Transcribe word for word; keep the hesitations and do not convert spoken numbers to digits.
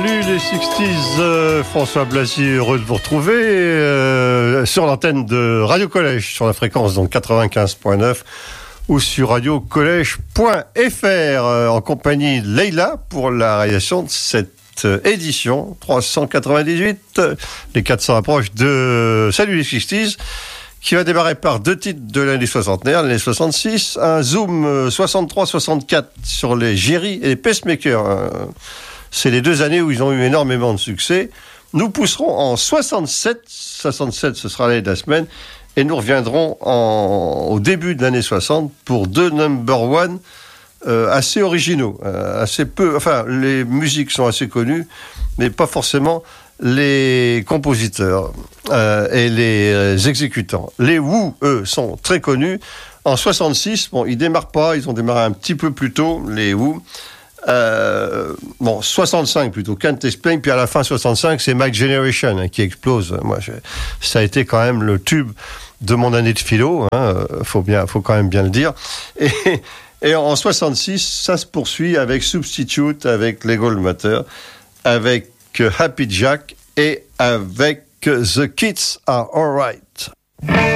Salut les sixties, euh, François Blasier, heureux de vous retrouver euh, sur l'antenne de Radio Collège, sur la fréquence donc quatre-vingt-quinze point neuf ou sur radio collège point f r euh, en compagnie de Leïla pour la réalisation de cette euh, édition trois cent quatre-vingt-dix-huit. Les quatre cents approches de Salut les sixties, qui va démarrer par deux titres de l'année soixantenaire, l'année soixante-six, un zoom soixante-trois soixante-quatre sur les Jerry et les Pacemakers. Euh, C'est les deux années où ils ont eu énormément de succès. Nous pousserons en soixante-sept. soixante-sept, ce sera l'année de la semaine. Et nous reviendrons en, au début de l'année soixante pour deux number one euh, assez originaux. Euh, assez peu, enfin, les musiques sont assez connues, mais pas forcément les compositeurs euh, et les euh, exécutants. Les Who, eux, sont très connus. En soixante-six, bon, ils démarrent pas, ils ont démarré un petit peu plus tôt, les Who. Euh, bon, soixante-cinq plutôt, Can't Explain, puis à la fin soixante-cinq, c'est My Generation hein, qui explose. Moi, je, ça a été quand même le tube de mon année de philo, hein, faut bien, faut quand même bien le dire. Et, et en soixante-six, ça se poursuit avec Substitute, avec Legal Matter, avec Happy Jack et avec The Kids Are Alright.